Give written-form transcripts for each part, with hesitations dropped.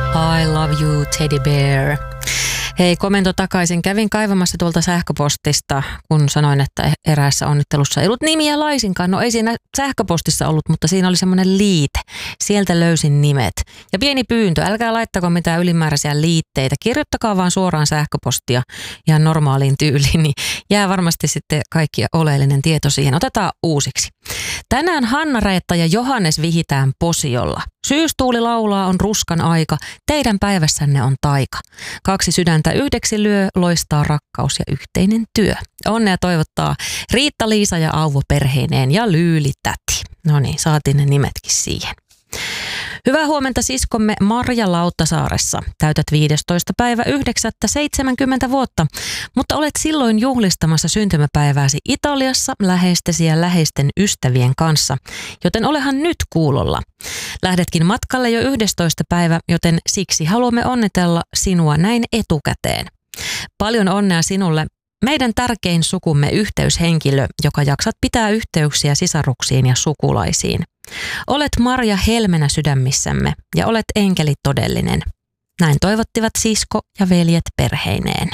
I love you, teddy bear. Hei, komento takaisin. Kävin kaivamassa tuolta sähköpostista, kun sanoin, että eräässä onnittelussa ei ollut nimiä laisinkaan. No ei siinä sähköpostissa ollut, mutta siinä oli semmoinen liite. Sieltä löysin nimet. Ja pieni pyyntö, älkää laittako mitään ylimääräisiä liitteitä. Kirjoittakaa vaan suoraan sähköpostia ihan normaaliin tyyliin, niin jää varmasti sitten kaikki oleellinen tieto siihen. Otetaan uusiksi. Tänään Hanna-Reetta ja Johannes vihitään posiolla. Syystuuli laulaa, on ruskan aika, teidän päivässänne on taika. 2 sydäntä yhdeksi lyö, loistaa rakkaus ja yhteinen työ. Onnea toivottaa Riitta-Liisa ja Auvo perheineen ja Lyyli-täti. No niin, saatiin ne nimetkin siihen. Hyvää huomenta siskomme Marja Lauttasaaressa. Täytät 15. päivä 9. 70 vuotta, mutta olet silloin juhlistamassa syntymäpäivääsi Italiassa läheistesi ja läheisten ystävien kanssa, joten olehan nyt kuulolla. Lähdetkin matkalle jo 11. päivä, joten siksi haluamme onnitella sinua näin etukäteen. Paljon onnea sinulle, meidän tärkein sukumme yhteyshenkilö, joka jaksat pitää yhteyksiä sisaruksiin ja sukulaisiin. Olet Marja helmenä sydämissämme ja olet enkeli todellinen. Näin toivottivat sisko ja veljet perheineen.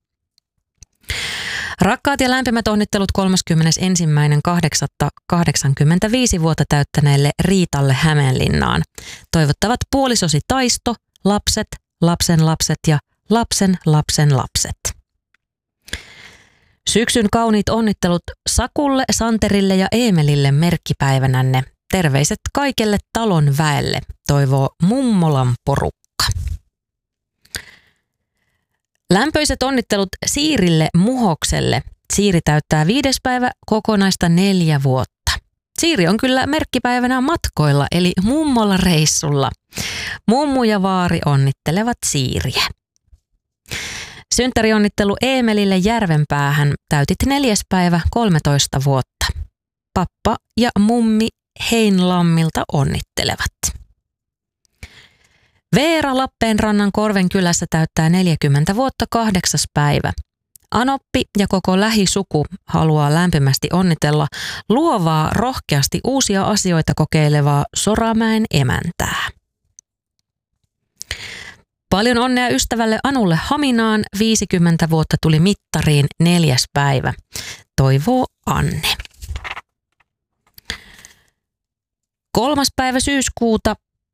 Rakkaat ja lämpimät onnittelut 31.8.85 vuotta täyttäneelle Riitalle Hämeenlinnaan. Toivottavat puolisosi Taisto, lapset, lapsenlapset ja lapsen lapsen lapset. Syksyn kauniit onnittelut Sakulle, Santerille ja Eemelille merkkipäivänänne. Terveiset kaikelle talon väelle, toivoo Mummolan porukka. Lämpöiset onnittelut Siirille Muhokselle. Siiri täyttää 5. päivä kokonaista 4 vuotta. Siiri on kyllä merkkipäivänä matkoilla, eli mummolla reissulla. Mummu ja vaari onnittelevat Siiriä. Synttärionnittelu Eemelille Järvenpäähän. Täytit 4. päivä 13 vuotta. Pappa ja mummi Heinlammilta onnittelevat. Veera Lappeenrannan Korvenkylässä täyttää 40 vuotta 8. päivä. Anoppi ja koko lähisuku haluaa lämpimästi onnitella luovaa, rohkeasti uusia asioita kokeilevaa Soramäen emäntää. Paljon onnea ystävälle Anulle Haminaan, 50 vuotta tuli mittariin 4. päivä. Toivoo Anne. 3. päivä syyskuuta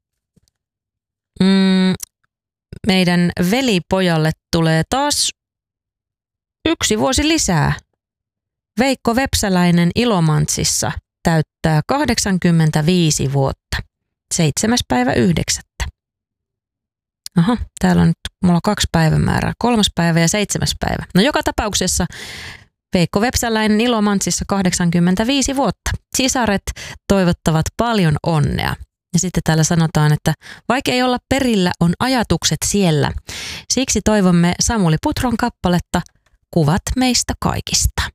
meidän velipojalle tulee taas 1 vuosi lisää. Veikko Vepsäläinen Ilomantsissa täyttää 85 vuotta. 7. päivä 9. Aha, täällä on nyt, mulla on 2 päivämäärää. 3. päivä ja 7. päivä. No joka tapauksessa Veikko Vepsäläinen Ilomantsissa 85 vuotta. Sisaret toivottavat paljon onnea. Ja sitten täällä sanotaan, että vaikka ei olla perillä, on ajatukset siellä. Siksi toivomme Samuli Putron kappaletta Kuvat meistä kaikista.